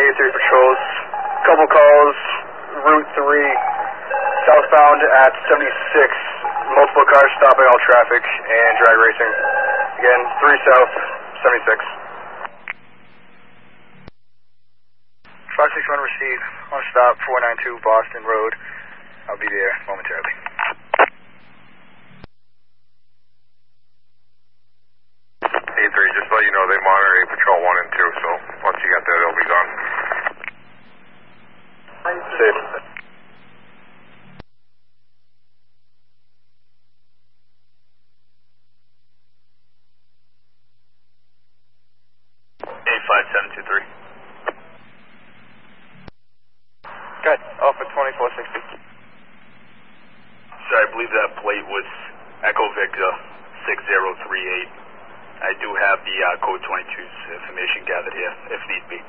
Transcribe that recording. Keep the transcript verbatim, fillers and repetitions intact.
eight three patrols. Couple calls, Route three, southbound at seventy-six. Multiple cars stopping all traffic and drag racing. Again, three south, seventy-six. five six one receive. On stop, four nine two Boston Road. I'll be there momentarily. eight three, just to let you know, they monitor patrol one and two, so once you get there, they'll be gone. Safe. eight five seven two three. Good. Alpha twenty-four sixty. Sir, I believe that plate was Echo Victor six zero three eight. I do have the uh, code twenty-two's information gathered here, if need be.